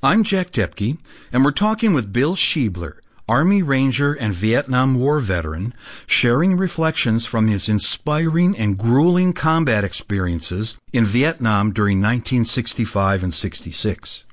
I'm Jack Depke, and we're talking with Bill Schiebler, Army Ranger and Vietnam War veteran, sharing reflections from his inspiring and grueling combat experiences in Vietnam during 1965 and 66.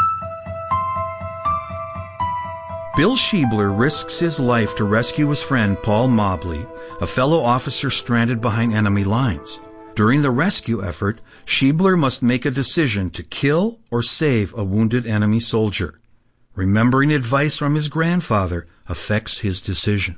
Bill Schiebler risks his life to rescue his friend Paul Mobley, a fellow officer stranded behind enemy lines. During the rescue effort, Schiebler must make a decision to kill or save a wounded enemy soldier. Remembering advice from his grandfather affects his decision.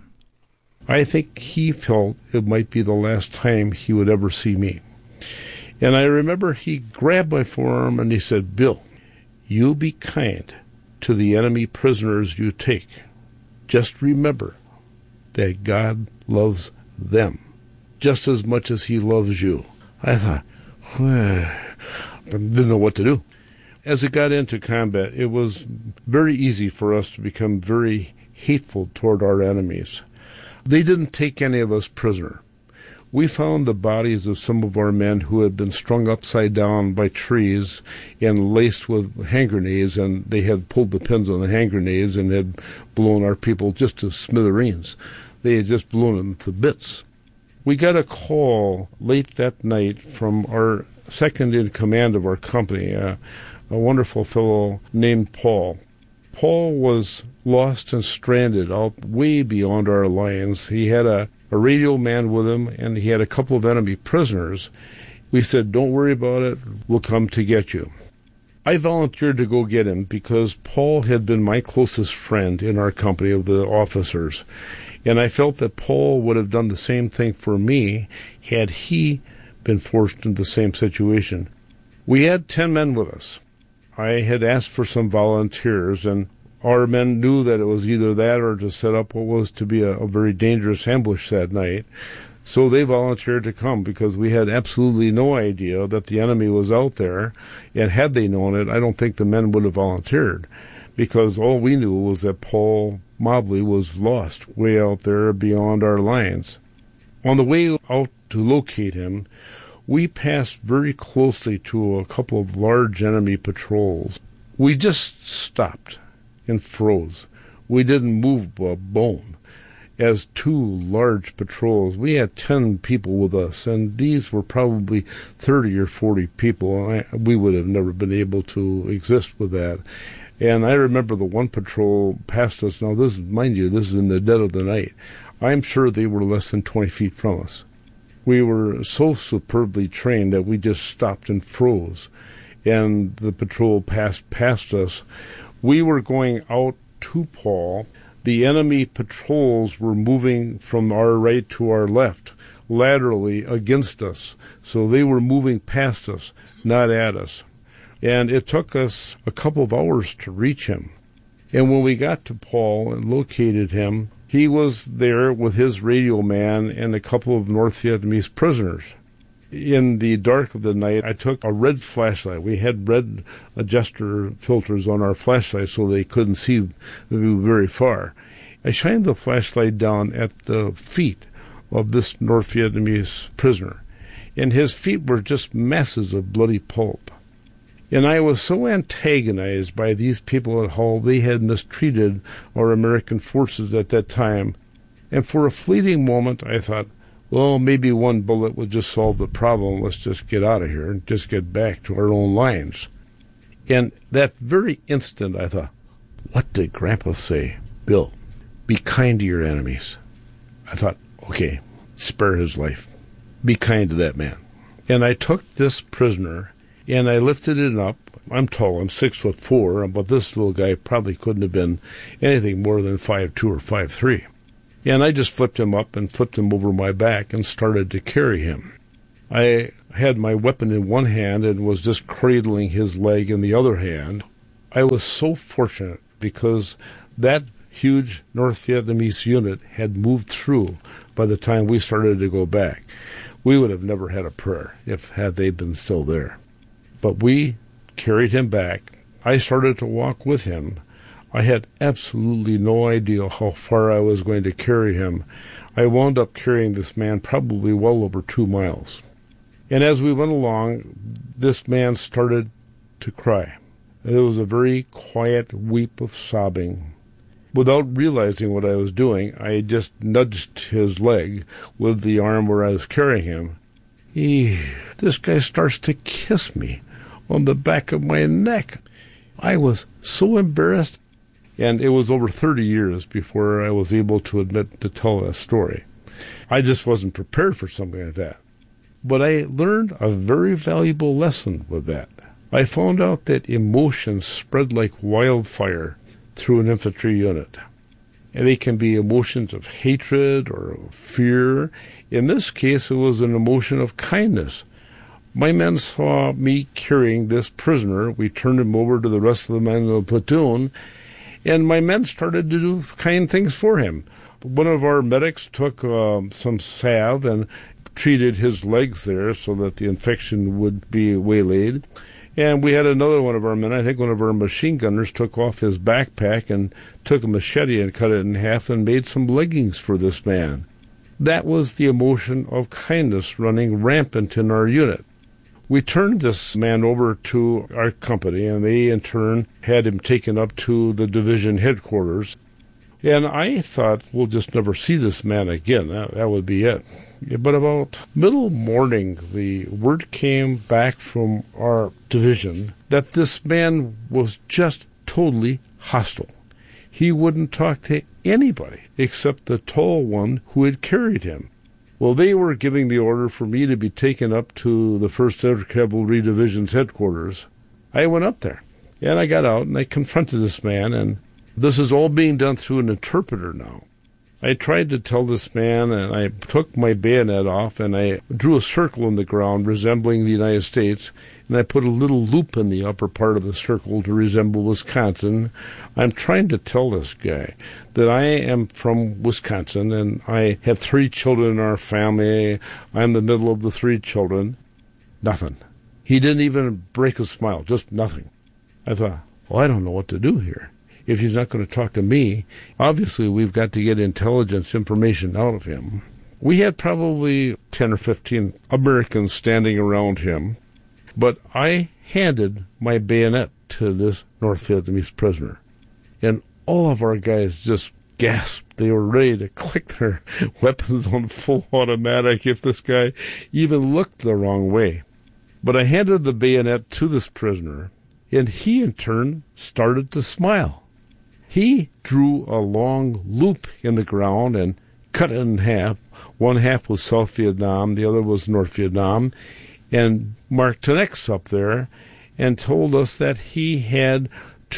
I think he felt it might be the last time he would ever see me. And I remember he grabbed my forearm and he said, "Bill, you be kind to the enemy prisoners you take. Just remember that God loves them just as much as he loves you." I thought, I didn't know what to do. As it got into combat, it was very easy for us to become very hateful toward our enemies. They didn't take any of us prisoner. We found the bodies of some of our men who had been strung upside down by trees and laced with hand grenades, and they had pulled the pins on the hand grenades and had blown our people just to smithereens. They had just blown them to bits. We got a call late that night from our second in command of our company, a wonderful fellow named Paul. Paul was lost and stranded out way beyond our lines. He had a radio man with him, and he had a couple of enemy prisoners. We said, "Don't worry about it. We'll come to get you." I volunteered to go get him because Paul had been my closest friend in our company of the officers. And I felt that Paul would have done the same thing for me had he been forced into the same situation. We had 10 men with us. I had asked for some volunteers, and our men knew that it was either that or to set up what was to be a very dangerous ambush that night. So they volunteered to come because we had absolutely no idea that the enemy was out there. And had they known it, I don't think the men would have volunteered, because all we knew was that Paul Mobley was lost way out there beyond our lines. On the way out to locate him, we passed very closely to a couple of large enemy patrols. We just stopped and froze. We didn't move a bone. As two large patrols, we had 10 people with us, and these were probably 30 or 40 people. We would have never been able to exist with that. And I remember the one patrol passed us. Now, this is in the dead of the night. I'm sure they were less than 20 feet from us. We were so superbly trained that we just stopped and froze, and the patrol passed past us. We were going out to Paul. The enemy patrols were moving from our right to our left, laterally against us. So they were moving past us, not at us. And it took us a couple of hours to reach him. And when we got to Paul and located him, he was there with his radio man and a couple of North Vietnamese prisoners. In the dark of the night, I took a red flashlight. We had red adjuster filters on our flashlight so they couldn't see very far. I shined the flashlight down at the feet of this North Vietnamese prisoner, and his feet were just masses of bloody pulp. And I was so antagonized by these people at Hull. They had mistreated our American forces at that time. And for a fleeting moment, I thought, well, maybe one bullet would just solve the problem. Let's just get out of here and just get back to our own lines. And that very instant, I thought, what did Grandpa say? Bill, be kind to your enemies. I thought, okay, spare his life. Be kind to that man. And I took this prisoner and I lifted it up. I'm tall, I'm 6'4", but this little guy probably couldn't have been anything more than 5'2" or 5'3". And I just flipped him up and flipped him over my back and started to carry him. I had my weapon in one hand and was just cradling his leg in the other hand. I was so fortunate because that huge North Vietnamese unit had moved through by the time we started to go back. We would have never had a prayer had they been still there. But we carried him back. I started to walk with him. I had absolutely no idea how far I was going to carry him. I wound up carrying this man probably well over 2 miles. And as we went along, this man started to cry. There was a very quiet weep of sobbing. Without realizing what I was doing, I just nudged his leg with the arm where I was carrying him. This guy starts to kiss me on the back of my neck. I was so embarrassed, and it was over 30 years before I was able to admit to tell that story. I just wasn't prepared for something like that. But I learned a very valuable lesson with that. I found out that emotions spread like wildfire through an infantry unit. And they can be emotions of hatred or fear. In this case, it was an emotion of kindness. My men saw me carrying this prisoner. We turned him over to the rest of the men in the platoon, and my men started to do kind things for him. One of our medics took some salve and treated his legs there so that the infection would be waylaid. And we had another one of our men, I think one of our machine gunners, took off his backpack and took a machete and cut it in half and made some leggings for this man. That was the emotion of kindness running rampant in our unit. We turned this man over to our company, and they in turn had him taken up to the division headquarters. And I thought, we'll just never see this man again. That would be it. But about middle morning, the word came back from our division that this man was just totally hostile. He wouldn't talk to anybody except the tall one who had carried him. Well, they were giving the order for me to be taken up to the 1st Air Cavalry Division's headquarters. I went up there, and I got out, and I confronted this man, and this is all being done through an interpreter now. I tried to tell this man, and I took my bayonet off, and I drew a circle in the ground resembling the United States, and I put a little loop in the upper part of the circle to resemble Wisconsin. I'm trying to tell this guy that I am from Wisconsin, and I have 3 children in our family. I'm the middle of the 3 children. Nothing. He didn't even break a smile, just nothing. I thought, well, I don't know what to do here. If he's not going to talk to me, obviously we've got to get intelligence information out of him. We had probably 10 or 15 Americans standing around him, but I handed my bayonet to this North Vietnamese prisoner, and all of our guys just gasped. They were ready to click their weapons on full automatic if this guy even looked the wrong way. But I handed the bayonet to this prisoner, and he in turn started to smile. He drew a long loop in the ground and cut it in half. One half was South Vietnam, the other was North Vietnam, and marked an X up there and told us that he had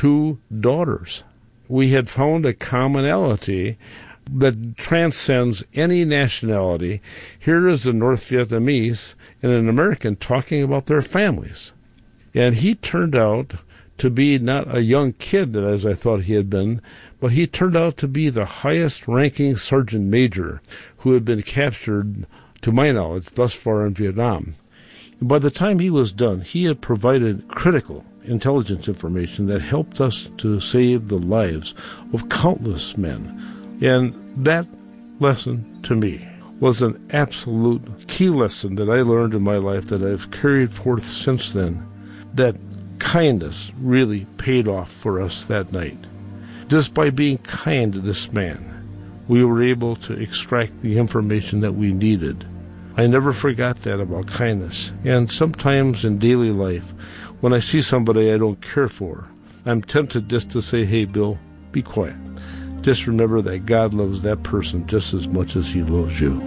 2 daughters. We had found a commonality that transcends any nationality. Here is a North Vietnamese and an American talking about their families. And he turned out to be not a young kid, as I thought he had been, but he turned out to be the highest-ranking sergeant major who had been captured, to my knowledge, thus far in Vietnam. By the time he was done, he had provided critical intelligence information that helped us to save the lives of countless men. And that lesson, to me, was an absolute key lesson that I learned in my life that I've carried forth since then, that kindness really paid off for us that night. Just by being kind to this man, we were able to extract the information that we needed. I never forgot that about kindness. And sometimes in daily life, when I see somebody I don't care for, I'm tempted just to say, hey, Bill, be quiet. Just remember that God loves that person just as much as he loves you.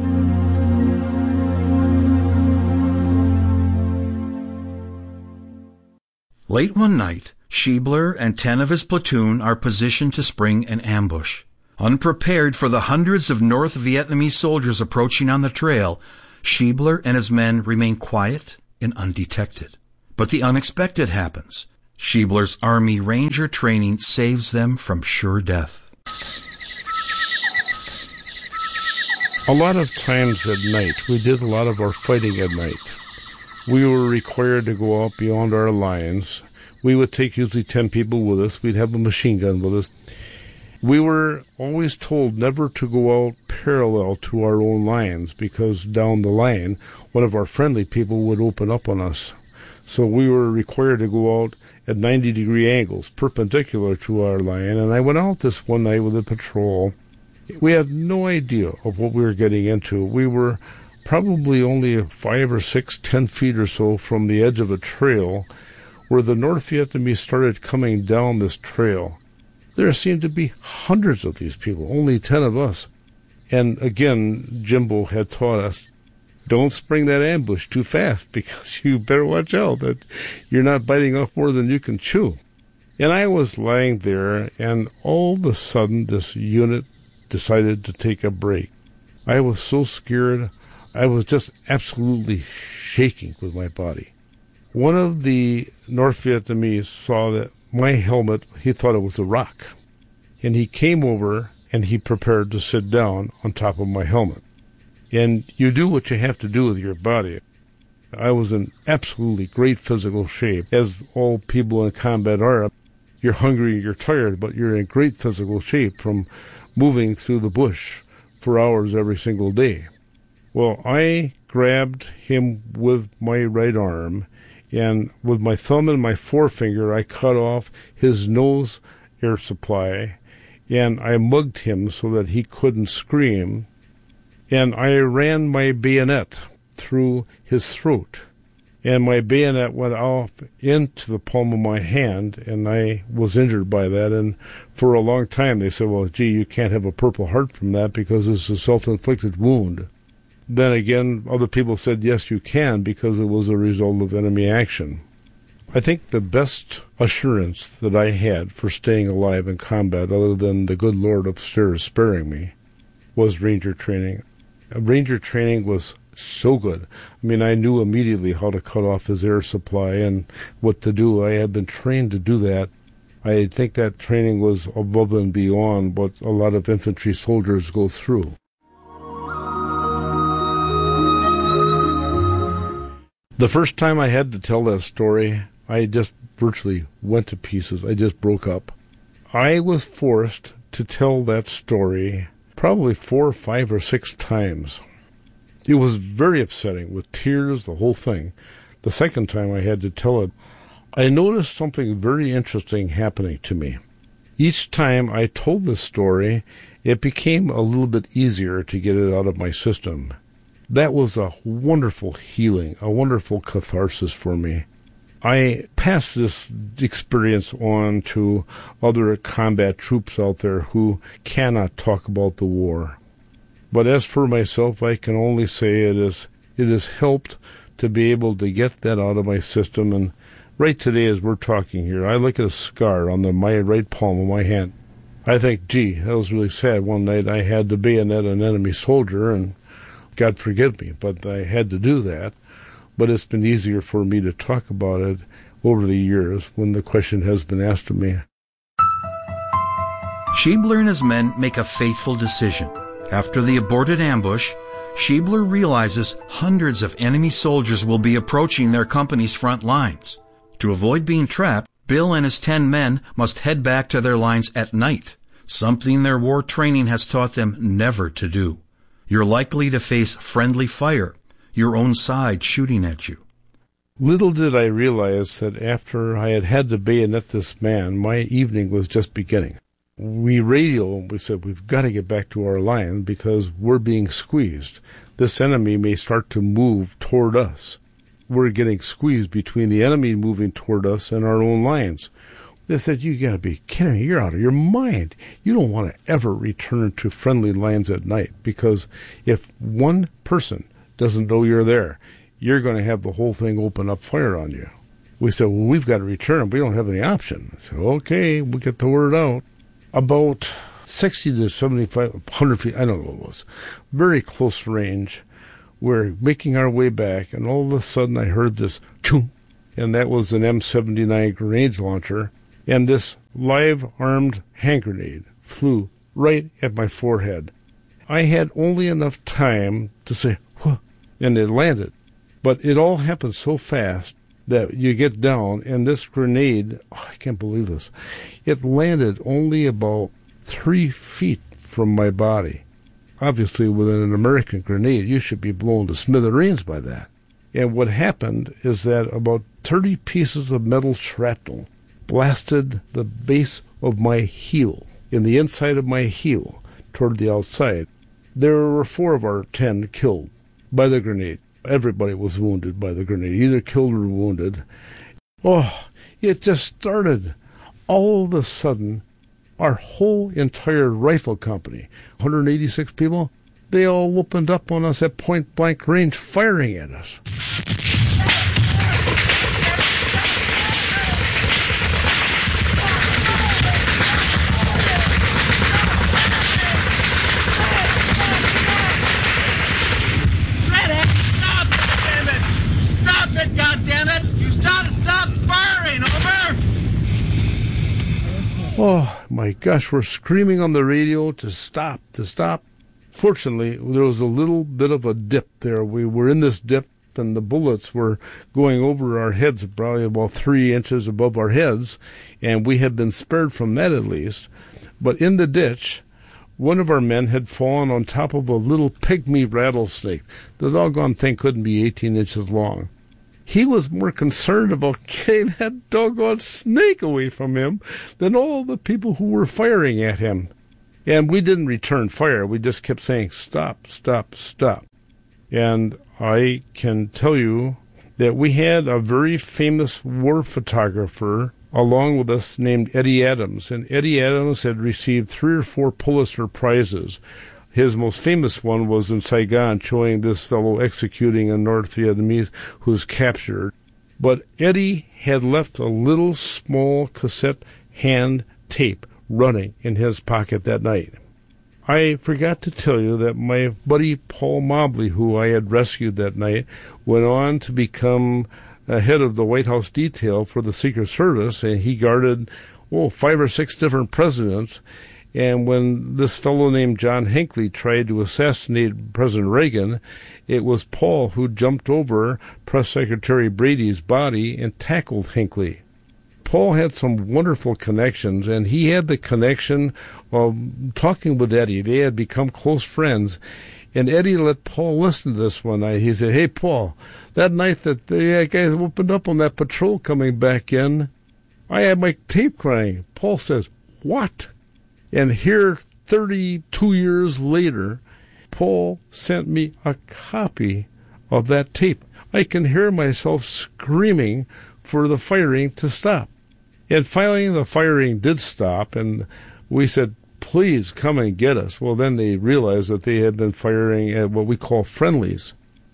Late one night, Schiebler and 10 of his platoon are positioned to spring an ambush. Unprepared for the hundreds of North Vietnamese soldiers approaching on the trail, Schiebler and his men remain quiet and undetected. But the unexpected happens. Schiebler's Army Ranger training saves them from sure death. A lot of times at night, we did a lot of our fighting at night. We were required to go out beyond our lines. We would take usually 10 people with us. We'd have a machine gun with us. We were always told never to go out parallel to our own lines because down the line, one of our friendly people would open up on us. So we were required to go out at 90-degree angles, perpendicular to our line. And I went out this one night with a patrol. We had no idea of what we were getting into. We were probably only 5 or 6, 10 feet or so from the edge of a trail where the North Vietnamese started coming down this trail. There seemed to be hundreds of these people, only 10 of us. And again, Jimbo had taught us, don't spring that ambush too fast because you better watch out that you're not biting off more than you can chew. And I was lying there, and all of a sudden this unit decided to take a break. I was so scared. I was just absolutely shaking with my body. One of the North Vietnamese saw that my helmet, he thought it was a rock. And he came over and he prepared to sit down on top of my helmet. And you do what you have to do with your body. I was in absolutely great physical shape, as all people in combat are. You're hungry, you're tired, but you're in great physical shape from moving through the bush for hours every single day. Well, I grabbed him with my right arm, and with my thumb and my forefinger, I cut off his nose air supply, and I mugged him so that he couldn't scream, and I ran my bayonet through his throat, and my bayonet went off into the palm of my hand, and I was injured by that. And for a long time they said, well, gee, you can't have a Purple Heart from that because it's a self-inflicted wound. Then again, other people said, yes, you can, because it was a result of enemy action. I think the best assurance that I had for staying alive in combat, other than the good Lord upstairs sparing me, was Ranger training. Ranger training was so good. I mean, I knew immediately how to cut off his air supply and what to do. I had been trained to do that. I think that training was above and beyond what a lot of infantry soldiers go through. The first time I had to tell that story, I just virtually went to pieces. I just broke up. I was forced to tell that story probably 4, 5, or 6 times. It was very upsetting, with tears, the whole thing. The second time I had to tell it, I noticed something very interesting happening to me. Each time I told this story, it became a little bit easier to get it out of my system. That was a wonderful healing, a wonderful catharsis for me. I passed this experience on to other combat troops out there who cannot talk about the war. But as for myself, I can only say it has helped to be able to get that out of my system. And right today, as we're talking here, I look at a scar on my right palm of my hand. I think, gee, that was really sad. One night I had to bayonet an enemy soldier, and God forgive me, but I had to do that. But it's been easier for me to talk about it over the years when the question has been asked of me. Schiebler and his men make a fateful decision. After the aborted ambush, Schiebler realizes hundreds of enemy soldiers will be approaching their company's front lines. To avoid being trapped, Bill and his 10 men must head back to their lines at night, something their war training has taught them never to do. You're likely to face friendly fire, your own side shooting at you. Little did I realize that after I had to bayonet this man, my evening was just beginning. We radioed and we said, we've got to get back to our line because we're being squeezed. This enemy may start to move toward us. We're getting squeezed between the enemy moving toward us and our own lines. They said, you got to be kidding me. You're out of your mind. You don't want to ever return to friendly lines at night because if one person doesn't know you're there, you're going to have the whole thing open up fire on you. We said, well, we've got to return. We don't have any option. I said, okay, we'll get the word out. About 60 to 75, 100 feet, I don't know what it was, very close range. We're making our way back, and all of a sudden I heard this choom, and that was an M79 grenade launcher, and this live-armed hand grenade flew right at my forehead. I had only enough time to say, whoa, and it landed. But it all happened so fast that you get down, and this grenade, I can't believe this, it landed only about 3 feet from my body. Obviously, with an American grenade, you should be blown to smithereens by that. And what happened is that about 30 pieces of metal shrapnel blasted the base of my heel, in the inside of my heel, toward the outside. There were 4 of our 10 killed by the grenade. Everybody was wounded by the grenade, either killed or wounded. Oh, it just started. All of a sudden, our whole entire rifle company, 186 people, they all opened up on us at point-blank range, firing at us. Oh, my gosh, we're screaming on the radio to stop, to stop. Fortunately, there was a little bit of a dip there. We were in this dip, and the bullets were going over our heads, probably about 3 inches above our heads, and we had been spared from that at least. But in the ditch, one of our men had fallen on top of a little pygmy rattlesnake. The doggone thing couldn't be 18 inches long. He was more concerned about getting that doggone snake away from him than all the people who were firing at him. And we didn't return fire. We just kept saying, stop, stop, stop. And I can tell you that we had a very famous war photographer along with us named Eddie Adams. And Eddie Adams had received 3 or 4 Pulitzer Prizes. His most famous one was in Saigon, showing this fellow executing a North Vietnamese who was captured. But Eddie had left a little small cassette hand tape running in his pocket that night. I forgot to tell you that my buddy Paul Mobley, who I had rescued that night, went on to become head of the White House detail for the Secret Service, and he guarded 5 or 6 different presidents. And when this fellow named John Hinckley tried to assassinate President Reagan, it was Paul who jumped over Press Secretary Brady's body and tackled Hinckley. Paul had some wonderful connections, and he had the connection of talking with Eddie. They had become close friends. And Eddie let Paul listen to this one night. He said, "Hey, Paul, that night that the guys opened up on that patrol coming back in, I had my tape crying." Paul says, "What?" And here, 32 years later, Paul sent me a copy of that tape. I can hear myself screaming for the firing to stop. And finally, the firing did stop, and we said, "Please come and get us." Well, then they realized that they had been firing at what we call friendlies.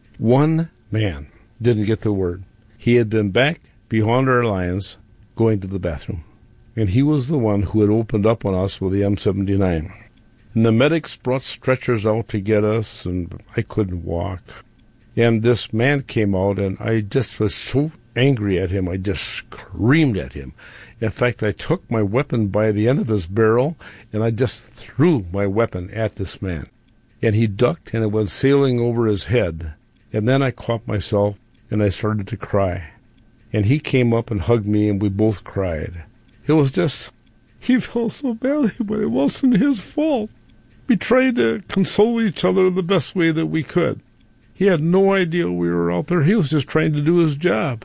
One man didn't get the word. He had been back beyond our lines going to the bathroom. And he was the one who had opened up on us with the M79. And the medics brought stretchers out to get us, and I couldn't walk. And this man came out, and I just was so angry at him. I just screamed at him. In fact, I took my weapon by the end of his barrel, and I just threw my weapon at this man. And he ducked, and it went sailing over his head. And then I caught myself, and I started to cry. And he came up and hugged me, and we both cried. It was just, he felt so badly, but it wasn't his fault. We tried to console each other the best way that we could. He had no idea we were out there. He was just trying to do his job.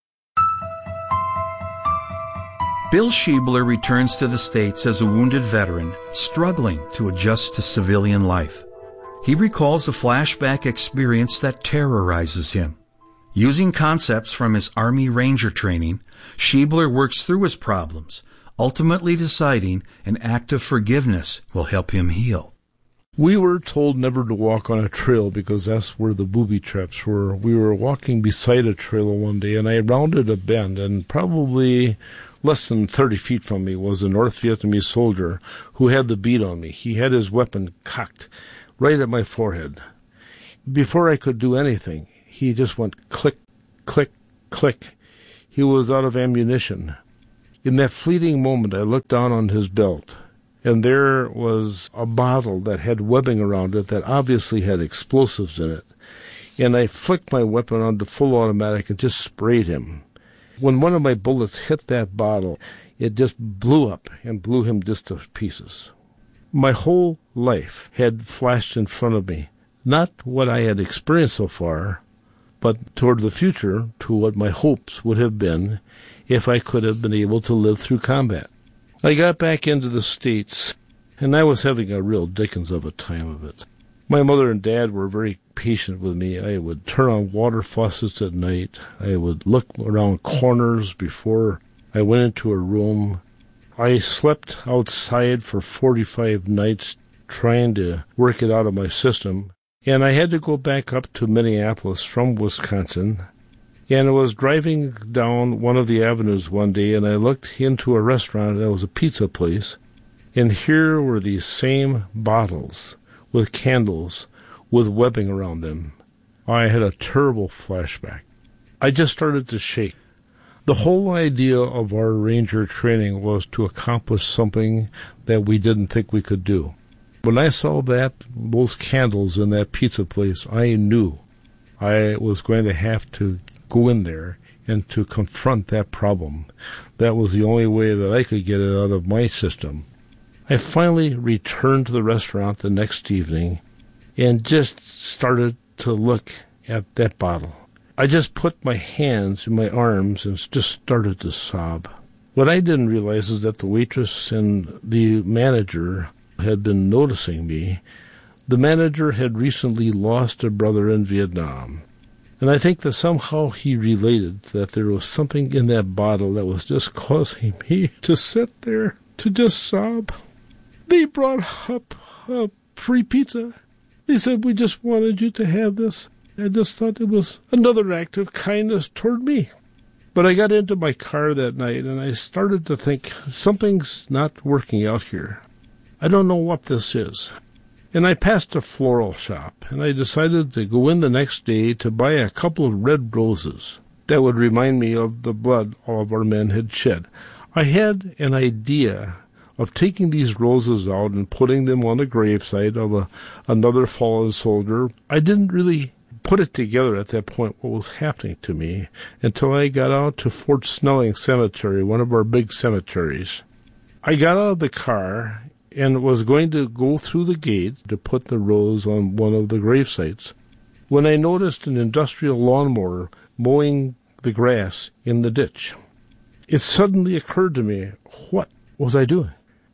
Bill Schiebler returns to the States as a wounded veteran, struggling to adjust to civilian life. He recalls a flashback experience that terrorizes him. Using concepts from his Army Ranger training, Schiebler works through his problems, ultimately deciding an act of forgiveness will help him heal. We were told never to walk on a trail because that's where the booby traps were. We were walking beside a trail one day, and I rounded a bend, and probably less than 30 feet from me was a North Vietnamese soldier who had the bead on me. He had his weapon cocked right at my forehead. Before I could do anything, he just went click, click, click. He was out of ammunition. In that fleeting moment, I looked down on his belt, and there was a bottle that had webbing around it that obviously had explosives in it. And I flicked my weapon onto full automatic and just sprayed him. When one of my bullets hit that bottle, it just blew up and blew him just to pieces. My whole life had flashed in front of me. Not what I had experienced so far, but toward the future, to what my hopes would have been if I could have been able to live through combat. I got back into the States, and I was having a real dickens of a time of it. My mother and dad were very patient with me. I would turn on water faucets at night. I would look around corners before I went into a room. I slept outside for 45 nights trying to work it out of my system. And I had to go back up to Minneapolis from Wisconsin. And I was driving down one of the avenues one day, and I looked into a restaurant that was a pizza place. And here were these same bottles with candles, with webbing around them. I had a terrible flashback. I just started to shake. The whole idea of our Ranger training was to accomplish something that we didn't think we could do. When I saw those candles in that pizza place, I knew I was going to have to go in there and to confront that problem. That was the only way that I could get it out of my system. I finally returned to the restaurant the next evening and just started to look at that bottle. I just put my hands in my arms and just started to sob. What I didn't realize is that the waitress and the manager had been noticing me. The manager had recently lost a brother in Vietnam. And I think that somehow he related that there was something in that bottle that was just causing me to sit there, to just sob. They brought up free pizza. They said, we just wanted you to have this. I just thought it was another act of kindness toward me. But I got into my car that night, and I started to think, something's not working out here. I don't know what this is. And I passed a floral shop, and I decided to go in the next day to buy a couple of red roses that would remind me of the blood all of our men had shed. I had an idea of taking these roses out and putting them on the gravesite of another fallen soldier. I didn't really put it together at that point what was happening to me until I got out to Fort Snelling Cemetery, one of our big cemeteries. I got out of the car and was going to go through the gate to put the rose on one of the grave sites when I noticed an industrial lawnmower mowing the grass in the ditch. It suddenly occurred to me, what was I doing?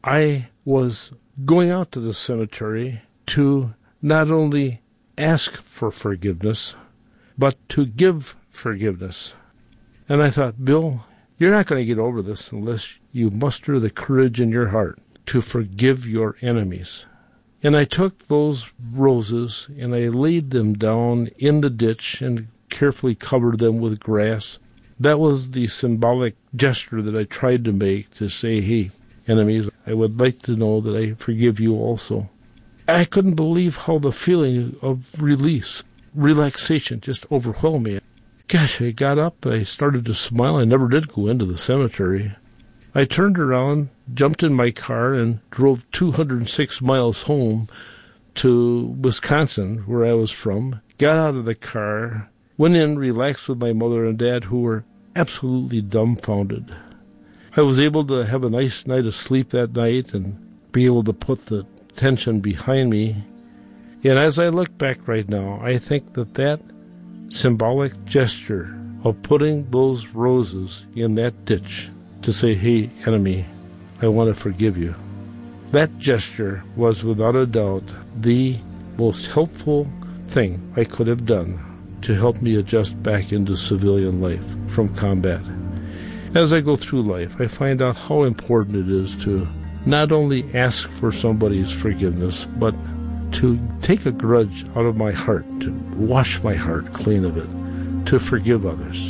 I was going out to the cemetery to not only ask for forgiveness, but to give forgiveness. And I thought, Bill, you're not going to get over this unless you muster the courage in your heart to forgive your enemies. And I took those roses and I laid them down in the ditch and carefully covered them with grass. That was the symbolic gesture that I tried to make to say, hey, enemies, I would like to know that I forgive you also. I couldn't believe how the feeling of release, relaxation just overwhelmed me. Gosh, I got up, I started to smile. I never did go into the cemetery. I turned around, jumped in my car, and drove 206 miles home to Wisconsin, where I was from, got out of the car, went in, relaxed with my mother and dad, who were absolutely dumbfounded. I was able to have a nice night of sleep that night and be able to put the tension behind me. And as I look back right now, I think that symbolic gesture of putting those roses in that ditch to say, hey, enemy, I want to forgive you. That gesture was without a doubt the most helpful thing I could have done to help me adjust back into civilian life from combat. As I go through life, I find out how important it is to not only ask for somebody's forgiveness, but to take a grudge out of my heart, to wash my heart clean of it, to forgive others.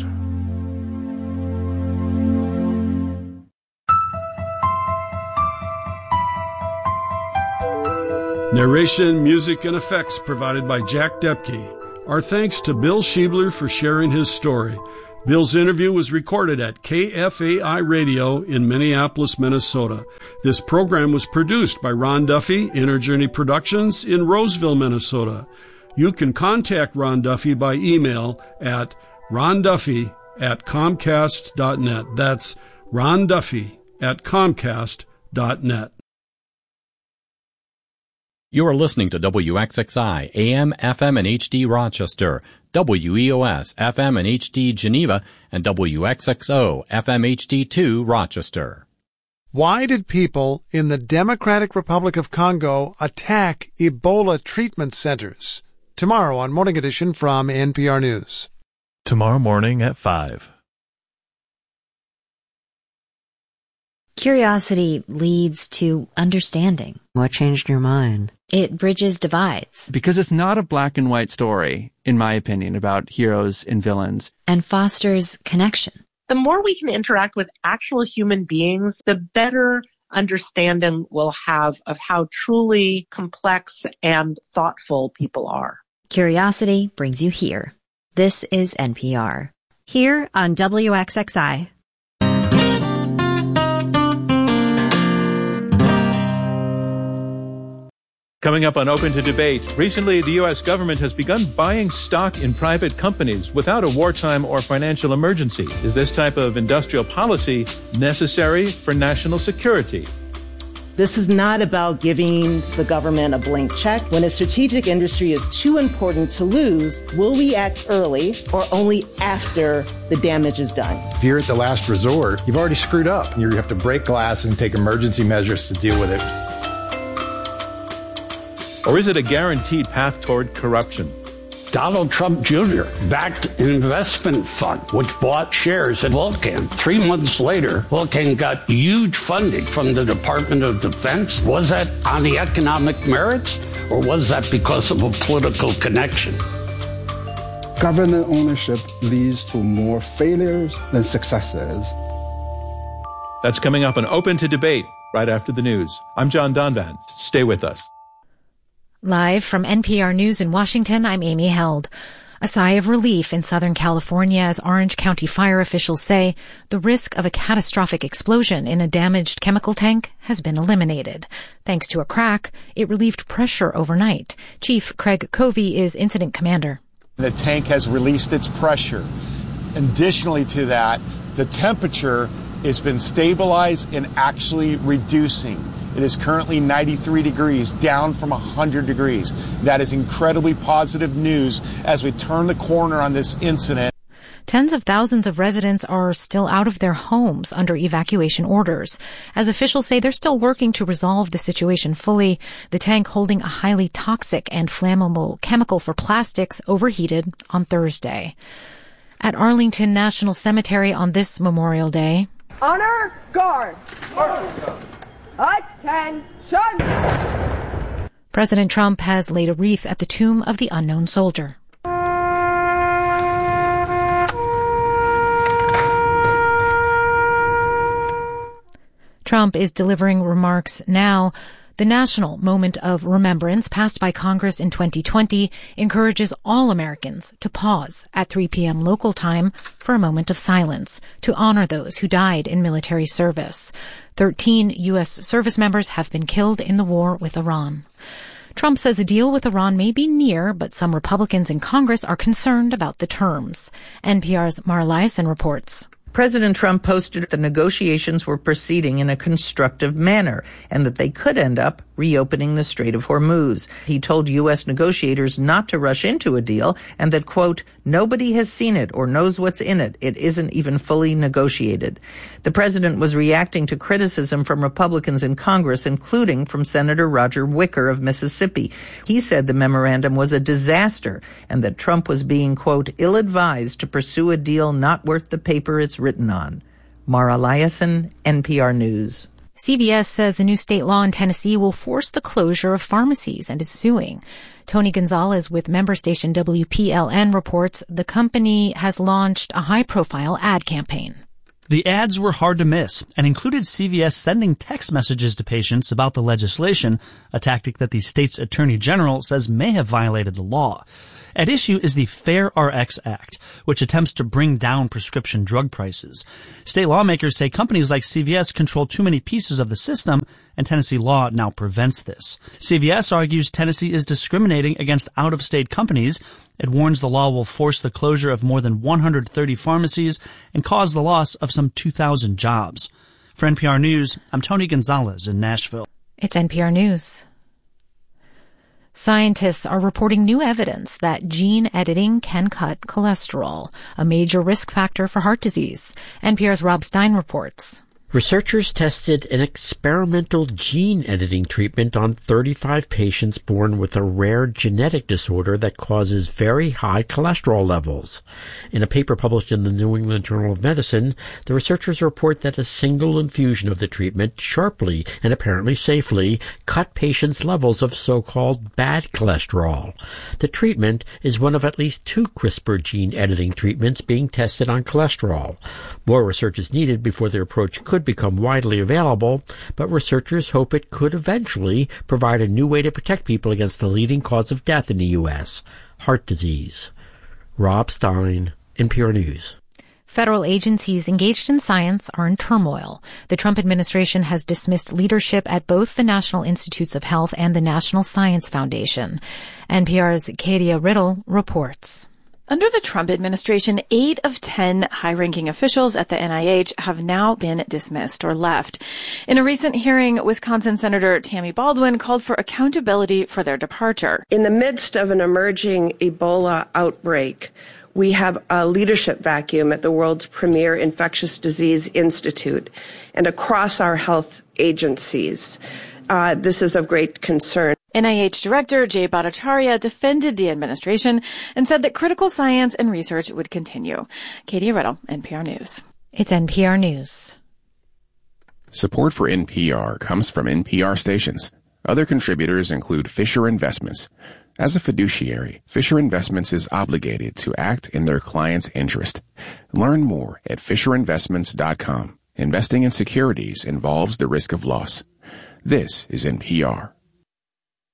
Narration, music, and effects provided by Jack Depke. Our thanks to Bill Schiebler for sharing his story. Bill's interview was recorded at KFAI Radio in Minneapolis, Minnesota. This program was produced by Ron Duffy, Inner Journey Productions in Roseville, Minnesota. You can contact Ron Duffy by email at ronduffy@comcast.net. That's ronduffy@comcast.net. You are listening to WXXI, AM, FM, and HD Rochester, WEOS FM and HD Geneva and WXXO FM HD2 Rochester. Why did people in the Democratic Republic of Congo attack Ebola treatment centers? Tomorrow on Morning Edition from NPR News. Tomorrow morning at 5. Curiosity leads to understanding. What changed your mind? It bridges divides. Because it's not a black and white story, in my opinion, about heroes and villains. And fosters connection. The more we can interact with actual human beings, the better understanding we'll have of how truly complex and thoughtful people are. Curiosity brings you here. This is NPR. Here on WXXI. Coming up on Open to Debate, recently the U.S. government has begun buying stock in private companies without a wartime or financial emergency. Is this type of industrial policy necessary for national security? This is not about giving the government a blank check. When a strategic industry is too important to lose, will we act early or only after the damage is done? If you're at the last resort, you've already screwed up. You have to break glass and take emergency measures to deal with it. Or is it a guaranteed path toward corruption? Donald Trump Jr. backed an investment fund which bought shares in Vulcan. 3 months later, Vulcan got huge funding from the Department of Defense. Was that on the economic merits, or was that because of a political connection? Government ownership leads to more failures than successes. That's coming up on Open to Debate right after the news. I'm John Donvan. Stay with us. Live from NPR News in Washington, I'm Amy Held. A sigh of relief in Southern California as Orange County fire officials say the risk of a catastrophic explosion in a damaged chemical tank has been eliminated. Thanks to a crack, it relieved pressure overnight. Chief Craig Covey is incident commander. The tank has released its pressure. Additionally to that, the temperature has been stabilized and actually reducing. It is currently 93 degrees, down from 100 degrees. That is incredibly positive news as we turn the corner on this incident. Tens of thousands of residents are still out of their homes under evacuation orders. As officials say, they're still working to resolve the situation fully. The tank holding a highly toxic and flammable chemical for plastics overheated on Thursday. At Arlington National Cemetery on this Memorial Day. Honor guard. Attention! President Trump has laid a wreath at the tomb of the unknown soldier. Trump is delivering remarks now. The national moment of remembrance passed by Congress in 2020 encourages all Americans to pause at 3 p.m. local time for a moment of silence to honor those who died in military service. 13 U.S. service members have been killed in the war with Iran. Trump says a deal with Iran may be near, but some Republicans in Congress are concerned about the terms. NPR's Mara Liasson reports. President Trump posted the negotiations were proceeding in a constructive manner and that they could end up reopening the Strait of Hormuz. He told U.S. negotiators not to rush into a deal and that, quote, nobody has seen it or knows what's in it. It isn't even fully negotiated. The president was reacting to criticism from Republicans in Congress, including from Senator Roger Wicker of Mississippi. He said the memorandum was a disaster and that Trump was being, quote, ill-advised to pursue a deal not worth the paper it's written on. Mara Liasson, NPR News. CVS says a new state law in Tennessee will force the closure of pharmacies and is suing. Tony Gonzalez with member station WPLN reports the company has launched a high-profile ad campaign. The ads were hard to miss and included CVS sending text messages to patients about the legislation, a tactic that the state's attorney general says may have violated the law. At issue is the Fair Rx Act, which attempts to bring down prescription drug prices. State lawmakers say companies like CVS control too many pieces of the system, and Tennessee law now prevents this. CVS argues Tennessee is discriminating against out-of-state companies. It warns the law will force the closure of more than 130 pharmacies and cause the loss of some 2,000 jobs. For NPR News, I'm Tony Gonzalez in Nashville. It's NPR News. Scientists are reporting new evidence that gene editing can cut cholesterol, a major risk factor for heart disease. NPR's Rob Stein reports. Researchers tested an experimental gene editing treatment on 35 patients born with a rare genetic disorder that causes very high cholesterol levels. In a paper published in the New England Journal of Medicine, the researchers report that a single infusion of the treatment sharply and apparently safely cut patients' levels of so-called bad cholesterol. The treatment is one of at least 2 CRISPR gene editing treatments being tested on cholesterol. More research is needed before their approach could become widely available, but researchers hope it could eventually provide a new way to protect people against the leading cause of death in the U.S., heart disease. Rob Stein, NPR News. Federal agencies engaged in science are in turmoil. The Trump administration has dismissed leadership at both the National Institutes of Health and the National Science Foundation. NPR's Katia Riddle reports. Under the Trump administration, 8 of 10 high-ranking officials at the NIH have now been dismissed or left. In a recent hearing, Wisconsin Senator Tammy Baldwin called for accountability for their departure. In the midst of an emerging Ebola outbreak, we have a leadership vacuum at the world's premier infectious disease institute and across our health agencies. This is of great concern. NIH Director Jay Bhattacharya defended the administration and said that critical science and research would continue. Katie Riddle, NPR News. It's NPR News. Support for NPR comes from NPR stations. Other contributors include Fisher Investments. As a fiduciary, Fisher Investments is obligated to act in their client's interest. Learn more at FisherInvestments.com. Investing in securities involves the risk of loss. This is NPR.